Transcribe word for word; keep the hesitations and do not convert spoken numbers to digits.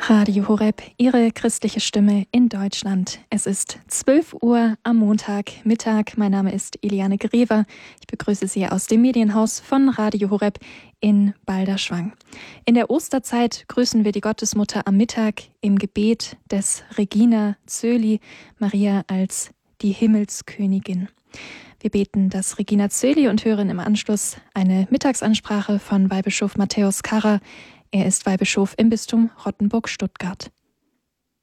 Radio Horeb, Ihre christliche Stimme in Deutschland. Es ist zwölf Uhr am Montagmittag. Mein Name ist Eliane Grever. Ich begrüße Sie aus dem Medienhaus von Radio Horeb in Balderschwang. In der Osterzeit grüßen wir die Gottesmutter am Mittag im Gebet des Regina Coeli, Maria als die Himmelskönigin. Wir beten das Regina Coeli und hören im Anschluss eine Mittagsansprache von Weihbischof Matthäus Karrer. Er ist Weihbischof im Bistum Rottenburg-Stuttgart.